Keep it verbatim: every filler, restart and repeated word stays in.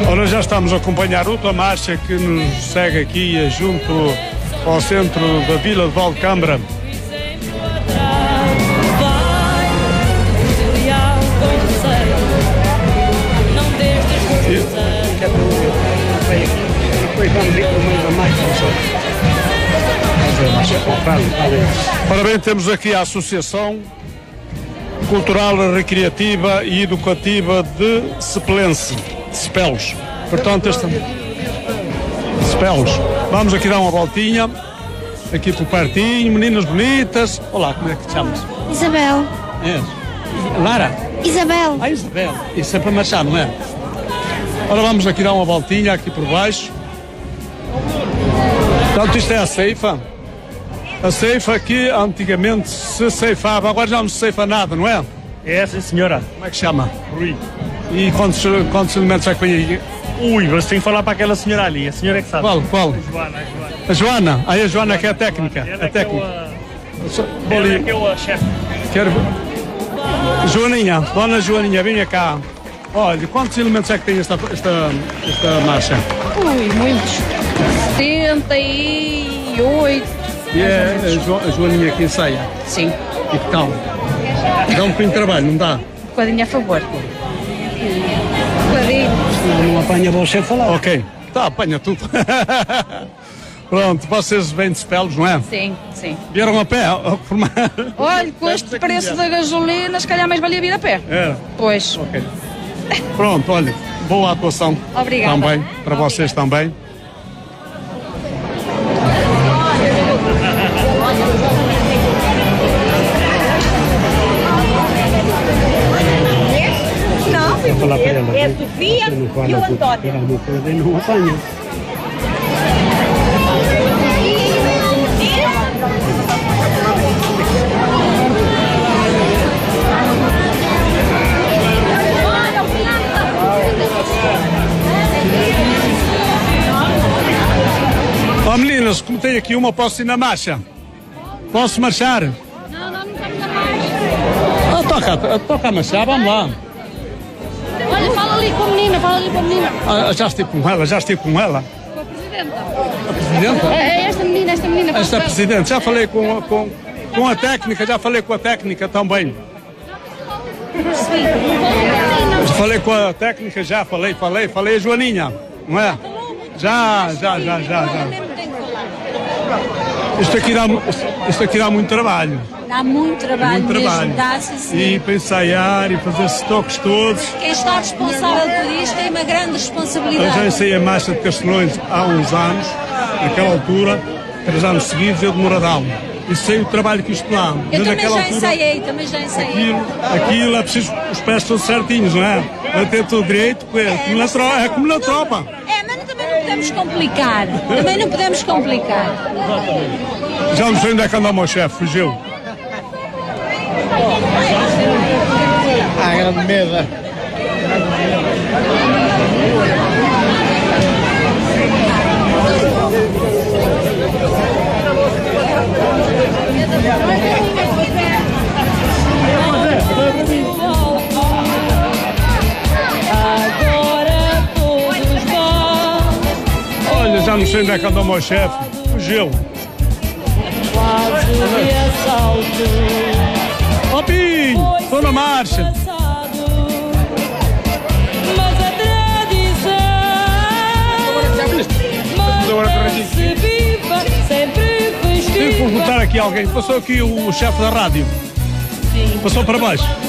Ora, já estamos a acompanhar outra marcha que nos segue aqui junto ao centro da Vila de Valcambra. Ora bem, temos aqui a Associação Cultural, Recreativa e Educativa de Sepelense, de Sepelos. Portanto, esta... Sepelos. Vamos aqui dar uma voltinha, aqui por pertinho, meninas bonitas. Olá, como é que te chamas? Isabel. É. Lara? Isabel. Ah, Isabel. Isso é para marchar, não é? Ora, vamos aqui dar uma voltinha aqui por baixo. Portanto, isto é a ceifa. A ceifa aqui, antigamente se ceifava, agora já não se ceifa nada, não é? É, sim, senhora. Como é que chama? Rui. E quantos, quantos elementos é que vem aí? Ui, você tem que falar para aquela senhora ali, a senhora é que sabe. Qual, qual? A Joana, a Joana. A Joana? Aí a Joana que é a técnica. Ela A que é técnica. o... Ela é que é o chefe. Quero... Joaninha, dona Joaninha, venha cá. Olha, quantos elementos é que tem esta, esta, esta marcha? Ui, muitos. setenta e oito. E é a, jo, a Joaninha que ensaia? Sim. E que tal? Dá um pouquinho de trabalho, não dá? Um bocadinho a favor. Um bocadinho. Não apanha você falar. Ok, tá, apanha tudo. Pronto, vocês vêm de Sepelos, não é? Sim, sim. Vieram a pé? A formar? Olha, com este preço da gasolina, se calhar mais valia vir a pé. É. Pois. Ok. Pronto, olha, boa atuação. Obrigada. Também, para Obrigada. vocês também. Falar para ela. É a Sofia e o António. Não apanha. Ó, meninas, como tem aqui uma, posso ir na marcha? Posso marchar? Não, não, não estamos na marcha. Ah, toca, toca a marchar, vamos lá. Olha, fala ali com a menina, fala ali com a menina. Ah, já estive com ela, já estive com ela. Com a presidenta. A presidenta? É, é esta menina, esta menina. Esta é a presidente, já falei com, com, com a técnica, já falei com a técnica também. Falei com a técnica, já falei, falei, falei a Joaninha, não é? Já, já, já, já, já. Isto aqui dá, isto aqui dá muito trabalho. Dá muito trabalho, Muito mesmo, trabalho. dá, sim, sim. E para ensaiar e fazer esses toques todos. Quem está responsável por isto tem uma grande Eu responsabilidade. já ensaiei a marcha de Castelões há uns anos, naquela altura, três anos seguidos, eu de Moradão. E sei o trabalho que isto dá. Eu Mas também naquela já altura, ensaiei, também já ensaiei. Aquilo, aquilo é preciso, os pés todos certinhos, não é? Bater tudo direito, é, como na tro- é como na tropa. É, mas também não podemos complicar. Também não podemos complicar. Já não sei onde é que anda o meu chefe, fugiu. Ah, grande mesa. Olha, já não sei onde é que anda o meu chefe, fugiu. Ó, Pinho, estou na marcha. Tive que voltar aqui alguém. Passou aqui o chefe da rádio. Passou para baixo.